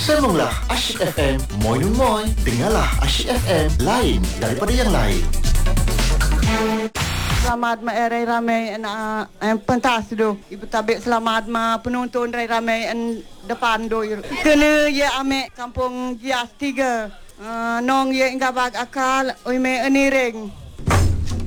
Sambunglah Asyik FM Moi Nun Moi. Dengarlah Asyik FM, lain daripada yang lain. Selamat rai ramai pentas do. Ibu tabik selamat penonton rai ramai depan do. Kena ye ame kampung Gias 3. Nong ye ingabag akal oi me anireng.